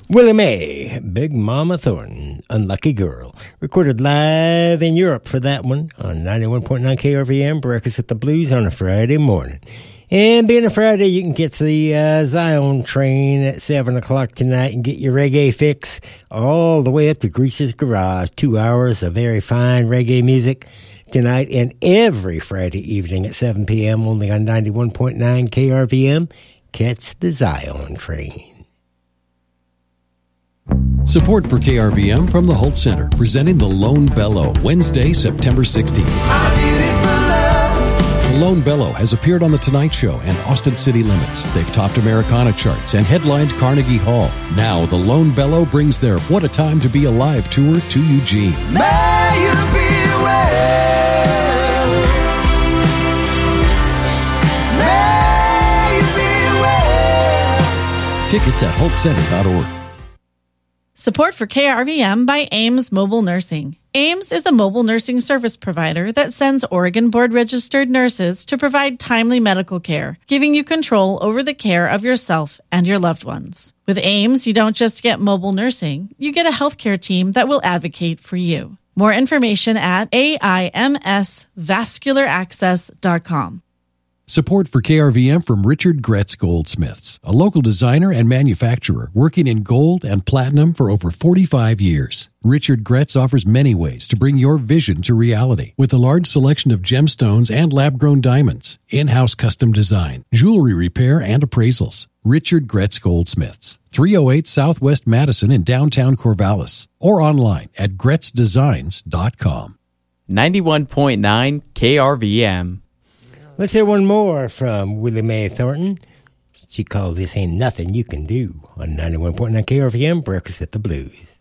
Willie Mae, Big Mama Thornton, Unlucky Girl. Recorded live in Europe for that one on 91.9 KRVM, Breakfast with the Blues on a Friday morning. And being a Friday, you can get to the Zion train at 7 o'clock tonight and get your reggae fix all the way up to Greaser's Garage. 2 hours of very fine reggae music tonight and every Friday evening at 7 p.m. only on 91.9 KRVM. Catch the Zion train. Support for KRVM from the Holt Center, presenting the Lone Bellow, Wednesday, September 16th. The Lone Bellow has appeared on The Tonight Show and Austin City Limits. They've topped Americana charts and headlined Carnegie Hall. Now, the Lone Bellow brings their What a Time to Be Alive tour to Eugene. May you be well. May you be well. Tickets at holtcenter.org. Support for KRVM by Ames Mobile Nursing. Ames is a mobile nursing service provider that sends Oregon board-registered nurses to provide timely medical care, giving you control over the care of yourself and your loved ones. With Ames, you don't just get mobile nursing, you get a healthcare team that will advocate for you. More information at aimsvascularaccess.com. Support for KRVM from Richard Gretz Goldsmiths, a local designer and manufacturer working in gold and platinum for over 45 years. Richard Gretz offers many ways to bring your vision to reality with a large selection of gemstones and lab-grown diamonds, in-house custom design, jewelry repair, and appraisals. Richard Gretz Goldsmiths, 308 Southwest Madison in downtown Corvallis, or online at gretzdesigns.com. 91.9 KRVM. Let's hear one more from Willie Mae Thornton. She called This Ain't Nothing You Can Do on 91.9 KRVM, Breakfast with the Blues.